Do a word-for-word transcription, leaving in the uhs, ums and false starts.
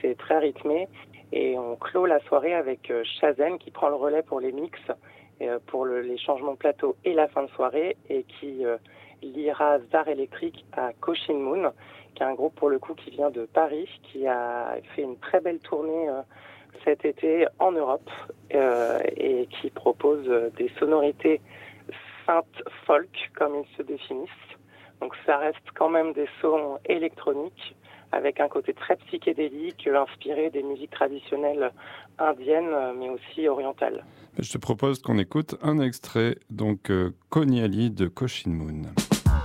c'est très rythmé. Et on clôt la soirée avec Shazen qui prend le relais pour les mix, pour le, les changements de plateau et la fin de soirée, et qui euh, liera Zar Electric à Koshin Moon, qui est un groupe pour le coup qui vient de Paris, qui a fait une très belle tournée euh, cet été en Europe euh, et qui propose euh, des sonorités synth folk comme ils se définissent. Donc ça reste quand même des sons électroniques avec un côté très psychédélique, inspiré des musiques traditionnelles indiennes, mais aussi orientales. Je te propose qu'on écoute un extrait, donc euh, Konyali de Koshin Moon.